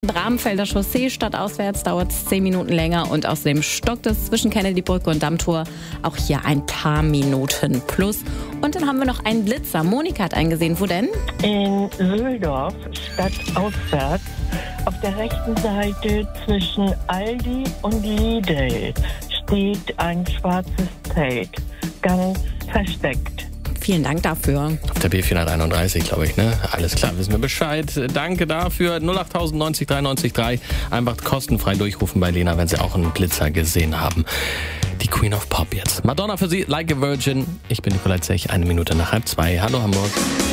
Bramfelder Chaussee stadtauswärts dauert es 10 Minuten länger und außerdem stockt es zwischen Kennedy-Brücke und Dammtor auch hier ein paar Minuten plus. Und dann haben wir noch einen Blitzer. Monika hat eingesehen. Wo denn? In Söhldorf, stadtauswärts, auf der rechten Seite zwischen Aldi und Lidl steht ein schwarzes Zelt, ganz versteckt. Vielen Dank dafür. Auf der B431, glaube ich, ne? Alles klar, wissen wir Bescheid. Danke dafür. 08000 90 93 3. Einfach kostenfrei durchrufen bei Lena, wenn Sie auch einen Blitzer gesehen haben. Die Queen of Pop jetzt. Madonna für Sie, Like a Virgin. Ich bin Nikolai Zech, 1 Minute nach 1:30. Hallo Hamburg.